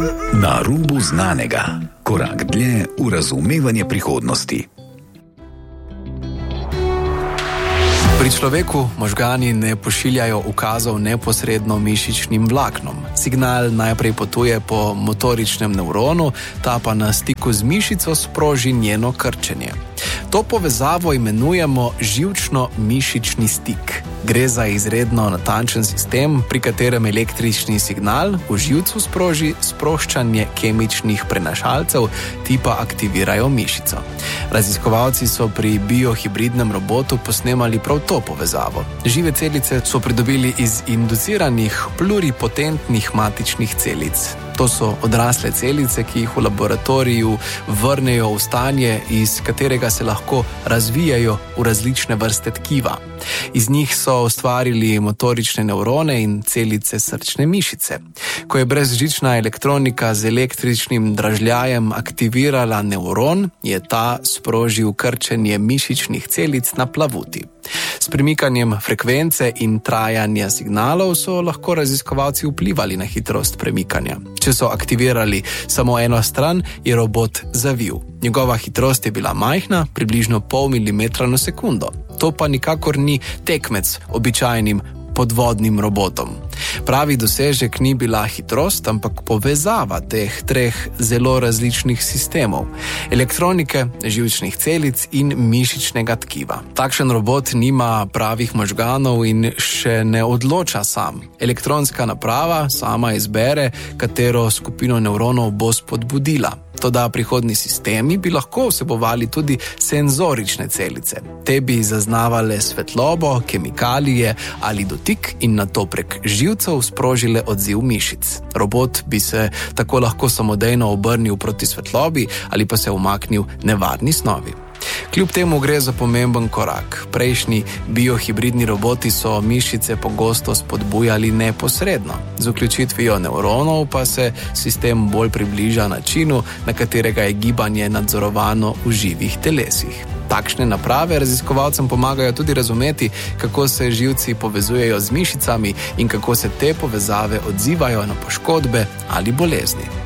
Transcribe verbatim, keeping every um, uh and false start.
Na rubu znanega. Korak dlje v razumevanje prihodnosti. Pri človeku možgani ne pošiljajo ukazov neposredno mišičnim vlaknom. Signal najprej potuje po motoričnem nevronu, ta pa na stiku z mišico sproži njeno krčenje. To povezavo imenujemo živčno-mišični stik. Gre za izredno natančen sistem, pri katerem električni signal v živcu sproži sproščanje kemičnih prenašalcev, ti pa aktivirajo mišico. Raziskovalci so pri biohibridnem robotu posnemali prav to povezavo. Žive celice so pridobili iz induciranih pluripotentnih matičnih celic. To so odrasle celice, ki jih v laboratoriju vrnejo v stanje, iz katerega se lahko razvijajo v različne vrste tkiva. Iz njih so ustvarili motorične nevrone in celice srčne mišice. Ko je brezžična elektronika z električnim dražljajem aktivirala nevron, je ta sprožil krčenje mišičnih celic na plavuti. S premikanjem frekvence in trajanja signalov so lahko raziskovalci vplivali na hitrost premikanja. Če so aktivirali samo eno stran, je robot zavil. Njegova hitrost je bila majhna, približno pol milimetra na sekundo. To pa nikakor ni tekmec običajnim podvodnim robotom. Pravi dosežek ni bila hitrost, ampak povezava teh treh zelo različnih sistemov: elektronike, živčnih celic in mišičnega tkiva. Takšen robot nima pravih možganov in še ne odloča sam. Elektronska naprava sama izbere, katero skupino nevronov bo spodbudila. Toda prihodni sistemi bi lahko vsebovali tudi senzorične celice. Te bi zaznavale svetlobo, kemikalije ali dotik in nato prek živcev sprožile odziv mišic. Robot bi se tako lahko samodejno obrnil proti svetlobi ali pa se umaknil nevarni snovi. Kljub temu gre za pomemben korak. Prejšnji biohibridni roboti so mišice pogosto spodbujali neposredno. Z vključitvijo nevronov pa se sistem bolj približa načinu, na katerega je gibanje nadzorovano v živih telesih. Takšne naprave raziskovalcem pomagajo tudi razumeti, kako se živci povezujejo z mišicami in kako se te povezave odzivajo na poškodbe ali bolezni.